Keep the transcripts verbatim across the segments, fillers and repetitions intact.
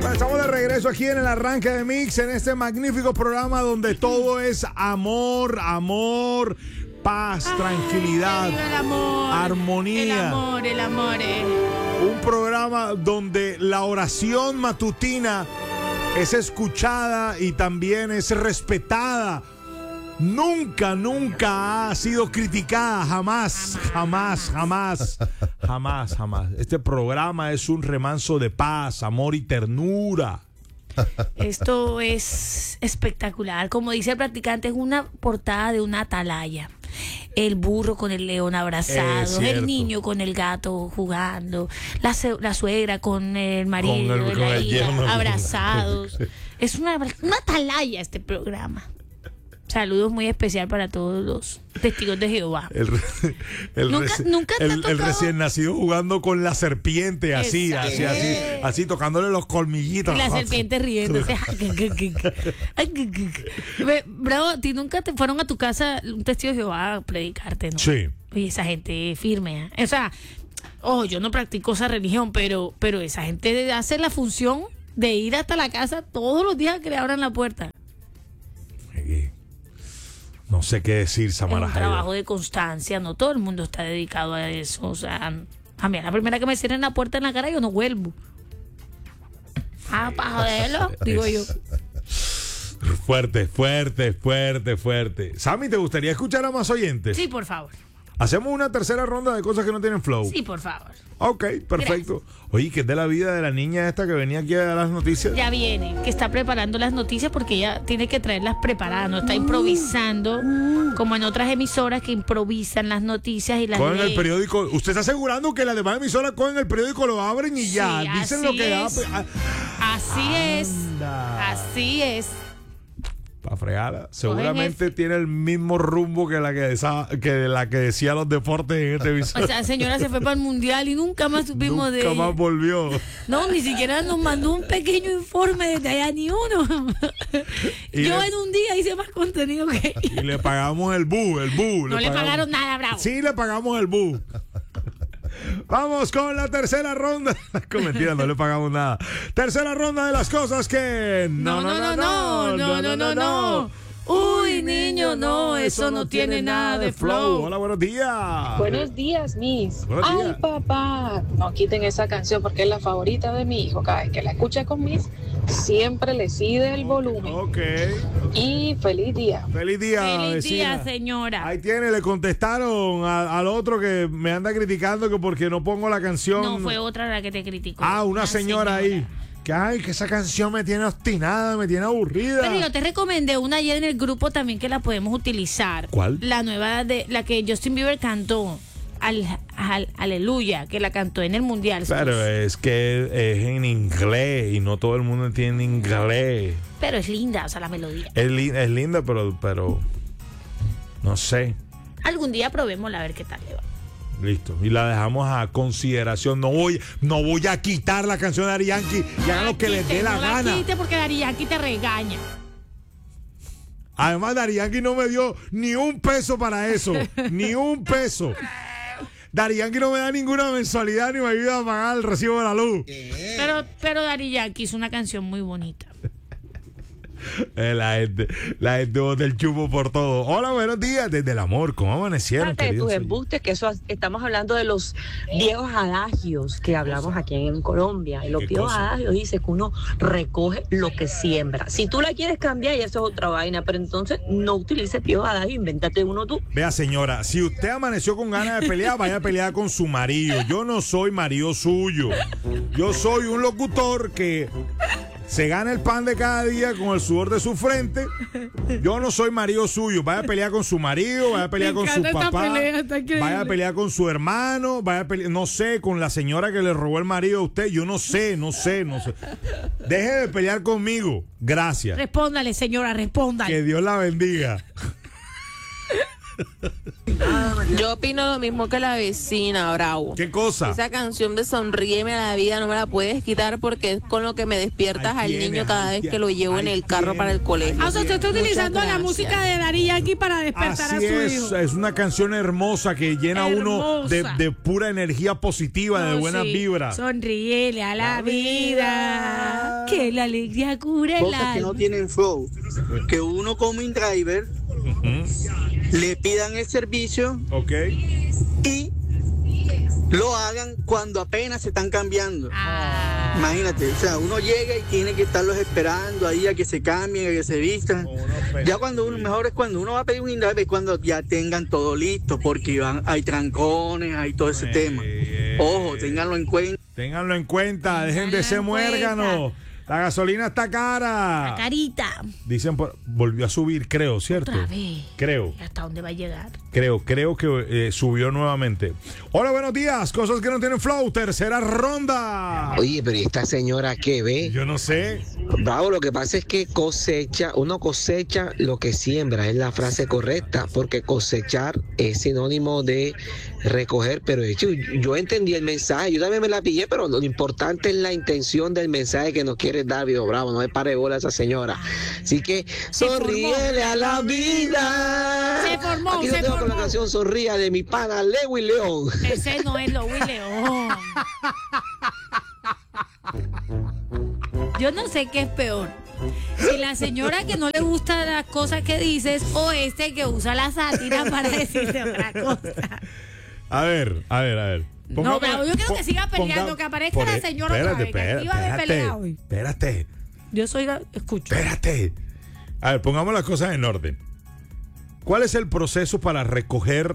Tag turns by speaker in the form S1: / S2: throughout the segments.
S1: Bueno, estamos de regreso aquí en el arranque de Mix, en este magnífico programa donde todo es amor, amor, paz,
S2: Ay,
S1: tranquilidad,
S2: el amor,
S1: armonía.
S2: El amor, el amor. Eh.
S1: Un programa donde la oración matutina es escuchada y también es respetada. Nunca, nunca ha sido criticada, jamás, jamás, jamás, jamás, jamás. Este programa es un remanso de paz, amor y ternura.
S2: Esto es espectacular. Como dice el practicante, es una portada de una atalaya. El burro con el león abrazado, el niño con el gato jugando, la, la suegra con el marido,
S1: con el,
S2: de
S1: con
S2: la
S1: el
S2: hija,
S1: yerno.
S2: abrazados. Es una, una atalaya este programa. Saludos muy especial para todos los testigos de Jehová.
S1: El, el,
S2: nunca,
S1: reci
S2: nunca te
S1: el,
S2: ha
S1: el
S2: tocado...
S1: recién nacido jugando con la serpiente, así,
S2: Exacto.
S1: así, así, así, tocándole los colmillitos.
S2: Y la serpiente riéndose. Bravo, ¿a ti nunca te fueron a tu casa un testigo de Jehová a predicarte, no?
S1: Sí.
S2: Oye, esa gente firme, ¿eh? O sea, ojo, yo no practico esa religión, pero, pero esa gente hace la función de ir hasta la casa todos los días a que le abran la puerta.
S1: No sé qué decir, Samara.
S2: Es un trabajo de constancia, no todo el mundo está dedicado a eso. O sea, a mí a la primera que me cierren la puerta en la cara yo no vuelvo. Ah, para joderlo, digo yo.
S1: Fuerte, fuerte, fuerte, fuerte. Sammy, ¿te gustaría escuchar a más oyentes?
S2: Sí, por favor.
S1: Hacemos una tercera ronda de cosas que no tienen flow.
S2: Sí, por favor.
S1: Ok, perfecto.
S2: Gracias.
S1: Oye, ¿qué es de la vida de la niña esta que venía aquí a dar las noticias?
S2: Ya viene, que está preparando las noticias porque ella tiene que traerlas preparadas, no está improvisando como en otras emisoras que improvisan las noticias y las
S1: Cogen el
S2: leen.
S1: periódico. ¿Usted está asegurando que las demás emisoras cogen el periódico, lo abren y ya?
S2: Sí,
S1: Dicen
S2: así
S1: lo que da.
S2: es.
S1: Ah,
S2: Así es,
S1: anda.
S2: así es.
S1: Para fregarla. Seguramente tiene el mismo rumbo que la que, desa- que la que decía los deportes en este episodio.
S2: O sea, la señora se fue para el mundial y nunca más supimos
S1: Nunca
S2: de ella.
S1: más volvió.
S2: No, ni siquiera nos mandó un pequeño informe desde allá, ni uno.
S1: Y
S2: Yo
S1: le-
S2: en un día hice más contenido que
S1: Y le pagamos el bu, el bu.
S2: no le
S1: pagamos-
S2: pagaron nada, Bravo.
S1: Sí, le pagamos el bu. Vamos con la tercera ronda. Con mentira, no le pagamos nada. Tercera ronda de las cosas que.
S2: No, no, no, no, no, no, no, no. Uy, niño, no, eso no tiene nada de flow.
S1: Hola, buenos días.
S3: Buenos días, Miss.
S1: Buenos
S3: Ay,
S1: días.
S3: papá, no quiten esa canción porque es la favorita de mi hijo. Cada vez que la escucha con Miss, siempre le side el volumen.
S1: Ok.
S3: Y feliz día.
S1: Feliz día,
S2: Feliz
S1: vecina.
S2: día, señora.
S1: Ahí tiene, le contestaron a- al otro que me anda criticando que porque no pongo la canción.
S2: No, fue otra la que te criticó.
S1: Ah, una, señora, ahí. Que ay, que esa canción me tiene obstinada, me tiene aburrida.
S2: Pero yo te recomendé una ayer en el grupo también que la podemos utilizar.
S1: ¿Cuál?
S2: La nueva de la que Justin Bieber cantó. Al, al- aleluya, que la cantó en el mundial.
S1: Pero es que es en inglés y no todo el mundo entiende inglés.
S2: Pero es linda, o sea, la melodía.
S1: Es, li- es linda, pero, pero no sé.
S2: Algún día probémosla a ver qué tal le va.
S1: Listo. Y la dejamos a consideración. No voy, no voy a quitar la canción de Daddy Yankee y hagan lo que les dé la
S2: no
S1: gana.
S2: La quite porque Daddy Yankee te regaña.
S1: Además, Daddy Yankee no me dio ni un peso para eso. Ni un peso. Daddy Yankee no me da ninguna mensualidad ni me ayuda a pagar el recibo de la luz.
S2: Pero, pero Daddy Yankee hizo una canción muy bonita.
S1: Eh, la gente, la gente bota el chupo por todo. Hola, buenos días. Desde el amor, ¿cómo amanecieron?
S4: Aparte de
S1: queridos
S4: tus
S1: oyentes?
S4: embustes, que eso has- estamos hablando de los viejos adagios que hablamos aquí en Colombia. Y los
S1: ¿Qué
S4: viejos
S1: cosa?
S4: adagios dicen que uno recoge lo que siembra. Si tú la quieres cambiar, ya eso es otra vaina, pero entonces no utilices viejos adagios, invéntate uno tú.
S1: Vea, señora, si usted amaneció con ganas de pelear, vaya a pelear con su marido. Yo no soy marido suyo. Yo soy un locutor que se gana el pan de cada día con el sudor de su frente. Yo no soy marido suyo. Vaya a pelear con su marido, vaya a pelear
S2: Me
S1: con su
S2: encanta esta
S1: papá,
S2: pelea, está increíble.
S1: vaya a pelear con su hermano, vaya a pelear, no sé, con la señora que le robó el marido a usted. Yo no sé, no sé, no sé. Deje de pelear conmigo. Gracias.
S2: Respóndale, señora, respóndale.
S1: Que Dios la bendiga.
S5: Yo opino lo mismo que la vecina, Bravo.
S1: ¿Qué cosa?
S5: Esa canción de Sonríeme a la vida no me la puedes quitar porque es con lo que me despiertas
S1: Ahí
S5: al
S1: tienes,
S5: niño cada
S1: ahí
S5: vez que lo llevo en
S1: ahí
S5: el carro
S1: tienes.
S5: para el colegio.
S2: Ah, o sea, usted está utilizando la
S5: gracias.
S2: música de Daddy Yankee para despertar
S1: Así
S2: a su
S1: es,
S2: hijo.
S1: es una canción hermosa que llena uno de,
S2: Hermosa.
S1: de pura energía positiva, de
S2: No,
S1: buenas
S2: sí.
S1: vibras.
S2: Sonríele a la,
S1: La
S2: vida,
S1: vida.
S2: que la alegría cura el
S6: Cosas que no
S2: alma.
S6: tienen flow. Que uno como InDriver le pidan el servicio
S1: Ok.
S6: y lo hagan cuando apenas se están cambiando.
S2: Ah,
S6: Imagínate, o sea, uno llega y tiene que estarlos esperando ahí a que se cambien, a que se vistan. Ya cuando uno, mejor es cuando uno va a pedir un InDriver, es cuando ya tengan todo listo, porque van, hay trancones, hay todo ese
S1: Eh,
S6: tema.
S1: eh,
S6: Ojo,
S1: eh.
S6: ténganlo en cuenta.
S1: Ténganlo en cuenta, dejen de
S2: Ténganlo
S1: ser
S2: en
S1: muérganos. La gasolina está cara.
S2: carita.
S1: Dicen, por- volvió a subir, creo, ¿cierto?
S2: Otra vez.
S1: Creo,
S2: ¿Y hasta dónde va a llegar?
S1: creo, creo que eh, subió nuevamente. Hola, buenos días. Cosas que no tienen flow. Tercera ronda.
S7: Oye, pero ¿y esta señora qué ve?
S1: Yo no sé.
S7: Bravo, lo que pasa es que cosecha, uno cosecha lo que siembra, es la frase correcta, porque cosechar es sinónimo de recoger, pero de hecho, yo entendí el mensaje, yo también me la pillé, pero lo importante es la intención del mensaje que nos quiere dar Viejo Bravo, no me pare bola a esa señora. Así que sonríele a la vida.
S2: Se formó,
S7: Aquí
S2: se
S7: lo tengo con la
S2: formó.
S7: canción Sonría de mi pana Lewin León.
S2: Ese no es Louis León. Yo no sé qué es peor. Si la señora que no le gusta las cosas que dices o este que usa la sátira para decirte otra cosa.
S1: A ver, a ver, a ver.
S2: No, Bravo, yo quiero que siga peleando, que aparezca
S1: por
S2: la
S1: e-
S2: señora otra
S1: espérate,
S2: vez, que
S1: espérate,
S2: aquí va a haber
S1: espérate,
S2: pelea hoy.
S1: Espérate,
S2: Yo soy la... Escucho.
S1: espérate. A ver, pongamos las cosas en orden. ¿Cuál es el proceso para recoger?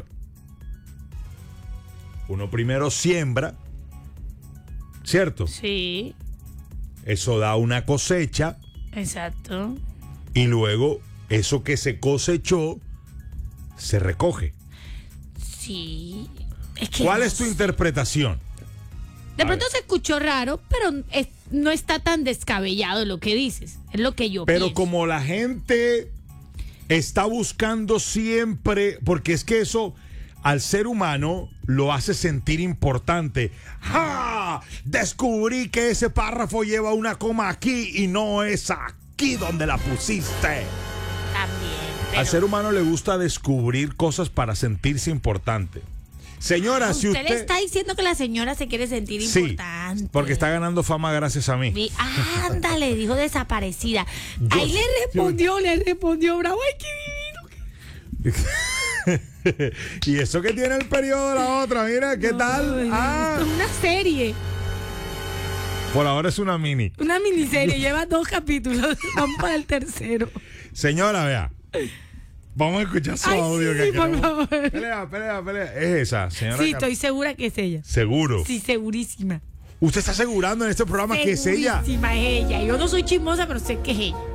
S1: Uno primero siembra, ¿cierto?
S2: Sí,
S1: Eso da una cosecha
S2: exacto.
S1: y luego eso que se cosechó se recoge.
S2: Sí. Es que
S1: ¿Cuál
S2: no
S1: es tu
S2: sé.
S1: interpretación?
S2: De
S1: A
S2: pronto
S1: ver.
S2: se escuchó raro, pero es- no está tan descabellado lo que dices. Es lo que yo
S1: Pero
S2: pienso.
S1: como la gente está buscando siempre, porque es que eso al ser humano lo hace sentir importante. ¡Ja! Descubrí que ese párrafo lleva una coma aquí y no es aquí donde la pusiste.
S2: También. Pero
S1: Al ser humano le gusta descubrir cosas para sentirse importante. Señora, si
S2: usted,
S1: usted...
S2: le está diciendo que la señora se quiere sentir
S1: Sí,
S2: importante.
S1: porque está ganando fama gracias a mí.
S2: Vi- Ándale, dijo desaparecida.
S1: Yo-
S2: Ahí le respondió, le respondió, Bravo. Ay, qué divino.
S1: Y eso que tiene el periodo de la otra, mira, ¿qué tal?
S2: Ay,
S1: Ah,
S2: esto es una serie,
S1: por ahora es una mini.
S2: una miniserie, lleva dos capítulos. Vamos para el tercero.
S1: Señora, vea. Vamos a escuchar su
S2: Ay,
S1: audio.
S2: sí,
S1: que
S2: sí, por
S1: queremos-
S2: favor.
S1: Pelea, pelea, pelea. Es esa, señora.
S2: Sí,
S1: Car-
S2: estoy segura que es ella.
S1: Seguro.
S2: Sí, segurísima.
S1: ¿Usted está asegurando en este programa que es ella?
S2: Segurísima es ella. Yo no soy chismosa, pero sé que es ella.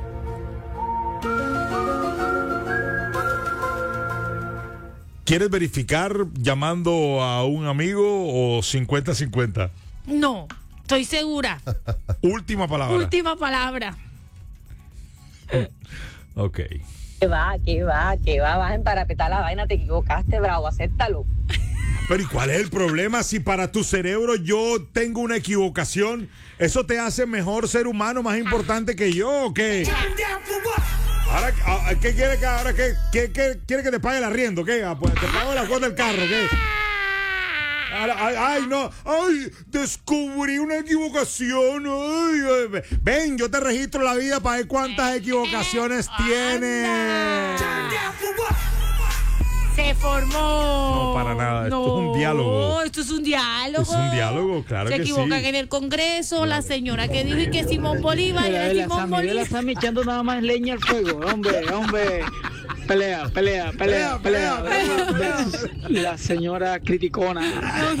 S1: ¿Quieres verificar llamando a un amigo o cincuenta cincuenta?
S2: No, estoy segura.
S1: Última palabra.
S2: Última palabra.
S1: Ok.
S4: Que va, que va, que va, vas a emparapetar la vaina, te equivocaste, Bravo, acéptalo.
S1: Pero ¿y cuál es el problema si para tu cerebro yo tengo una equivocación? ¿Eso te hace mejor ser humano, más importante que yo o qué? Ahora, ah, ¿qué quiere que ahora qué, qué, qué quiere que te pague el arriendo? ¿Qué? Ah, pues te pago la cuota del carro, ¿qué? Ahora, Ay, ay, no, ay, descubrí una equivocación. Ay, ay, ven, yo te registro la vida para ver cuántas equivocaciones tienes.
S2: Se formó.
S1: No, para nada, esto es un diálogo.
S2: No, esto es un diálogo.
S1: Es un diálogo, claro
S2: Se
S1: que sí.
S2: equivocan en el Congreso, la señora que dijo y que Simón Bolívar
S8: Mira,
S2: era
S8: la
S2: Simón
S8: Sammy,
S2: Bolívar.
S8: la Sammy echando nada más leña al fuego. Hombre, hombre. Pelea, pelea, pelea, pelea.
S1: Pelea, pelea,
S8: La señora criticona.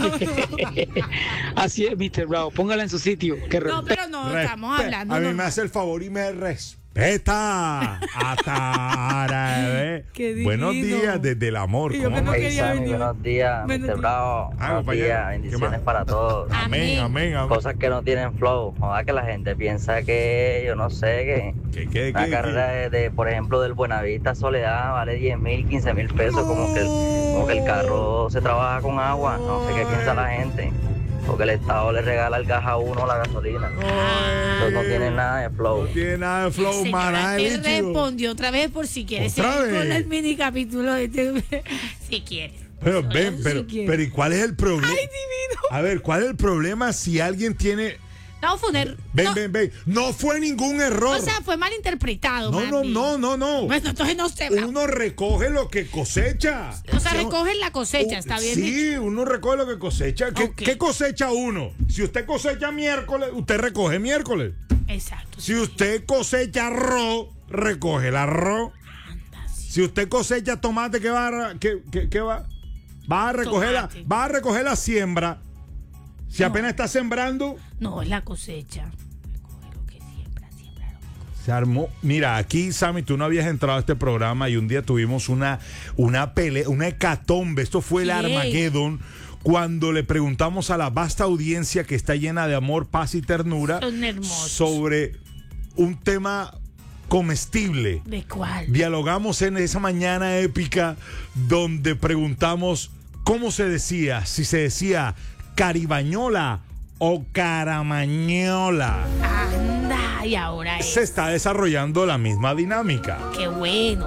S8: Así es, mister Bravo. Póngala en su sitio. Que
S2: No,
S8: respete.
S2: pero no, estamos
S1: Respe-
S2: hablando.
S1: A mí
S2: no.
S1: me hace el favor y me respeta. Peta, hasta ahora,
S2: Qué divino.
S1: buenos días desde el amor.
S2: Y yo
S1: ¿Cómo
S2: que no
S1: ama-
S9: Hey,
S2: quería
S9: Sammy,
S2: venir.
S9: buenos días,
S2: Buenos
S9: mister
S2: días.
S9: Bravo.
S1: Ah,
S9: Buenos
S1: compañero.
S9: días,
S1: ¿Qué
S9: bendiciones
S1: más?
S9: para todos.
S1: Amén, amén, amén.
S9: Cosas que no tienen flow. Joda que la gente piensa que, yo no sé, que
S1: ¿Qué, qué,
S9: una
S1: qué,
S9: carrera de, de, por ejemplo, del Buenavista Soledad vale diez mil, quince mil pesos, como que, el, como que el carro se trabaja con agua. No sé qué piensa la gente. Porque el Estado le regala el gas a uno la gasolina. Entonces no tiene nada de flow.
S1: No tiene nada de flow,
S2: Señora,
S1: maná
S2: te
S1: de líquido.
S2: respondió otra vez por si quieres
S1: ¿Otra
S2: seguir
S1: vez?
S2: con el mini capítulo de este- si quieres.
S1: Pero
S2: Solo
S1: ven,
S2: si
S1: pero,
S2: quieres.
S1: pero ¿y cuál es el problema?
S2: Ay, divino.
S1: A ver, ¿cuál es el problema si alguien tiene...
S2: No, fue un er-
S1: Ven,
S2: no,
S1: ven, ven. No fue ningún error.
S2: o sea, fue mal interpretado.
S1: no, no,
S2: mami.
S1: no, no, no.
S2: Bueno, entonces no sé.
S1: Uno recoge lo que cosecha.
S2: O sea,
S1: Si-
S2: recogen la cosecha,
S1: Uh,
S2: está bien dicho.
S1: Sí, uno recoge lo que cosecha. ¿Qué,
S2: Ok.
S1: qué cosecha uno? Si usted cosecha miércoles, usted recoge miércoles.
S2: Exacto.
S1: Si usted cosecha arroz, recoge el arroz. Si usted cosecha tomate, ¿qué va a, qué, qué- qué va? Va a recoger la,
S2: Tomate.
S1: va a recoger la siembra. Si
S2: No.
S1: apenas está sembrando,
S2: No, es la cosecha. Recoge lo que siembra, siembra lo que
S1: se armó. Mira, aquí, Sammy, tú no habías entrado a este programa y un día tuvimos una, una pelea, una hecatombe. Esto fue el
S2: ¿Qué?
S1: Armageddon. Cuando le preguntamos a la vasta audiencia que está llena de amor, paz y ternura
S2: Son hermosos.
S1: sobre un tema comestible.
S2: ¿De cuál?
S1: Dialogamos en esa mañana épica donde preguntamos cómo se decía, si se decía caribañola o caramañola.
S2: Anda, y ahora es.
S1: Se está desarrollando la misma dinámica.
S2: Qué bueno.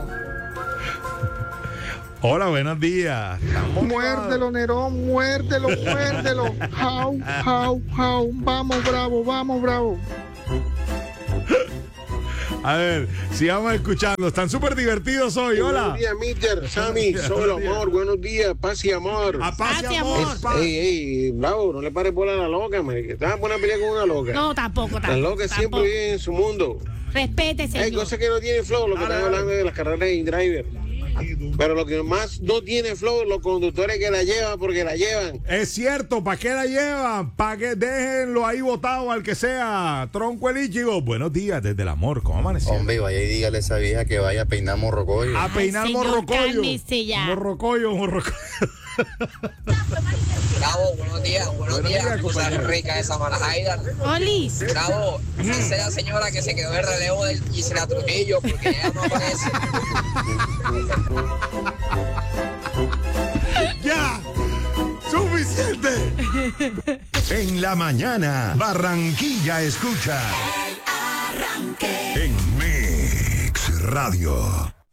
S1: Hola, buenos días.
S10: Muérdelo, Nerón, muérdelo, muérdelo. Jau, jau, jau. Vamos, bravo, vamos, bravo.
S1: A ver, sigamos escuchando. Están súper divertidos hoy. Hola.
S11: Buenos días, mister Sammy, solo amor, buenos días, paz y amor.
S1: A paz y
S2: Paz y
S1: amor.
S2: amor.
S1: paz.
S11: Ey, ey, bravo, no le pares bola a la loca, man, que te vas a poner a pelear con una loca.
S2: No, tampoco, tampoco.
S11: Las locas siempre
S2: tampoco.
S11: viven en su mundo.
S2: Respete,
S11: Hay
S2: señor.
S11: cosas que no tienen flow, lo que
S1: Dale,
S11: están
S1: dale.
S11: hablando de las carreras de InDriver. Pero lo que más no tiene flow, los conductores que la llevan porque la llevan.
S1: Es cierto, ¿para qué la llevan? Para que déjenlo ahí botado al que sea. Tronco el Ichigo. Buenos días desde el amor. ¿Cómo amaneció?
S12: Hombre, vaya y dígale a esa vieja que vaya a peinar morrocoyo.
S1: A peinar
S2: señor,
S1: morrocoyo.
S2: cálmese ya.
S1: Morrocoyo, morrocoyo.
S13: Bravo, buenos días, buenos,
S1: Buenos
S13: días,
S1: días,
S13: cosas
S1: compañero.
S13: ricas esa Malajaida.
S2: Olis.
S13: Bravo, esa es la señora que se quedó en relevo de Gisela Trujillo porque ella no aparece.
S1: ¡Ya! ¡Suficiente!
S14: En la mañana, Barranquilla escucha. En Mix Radio.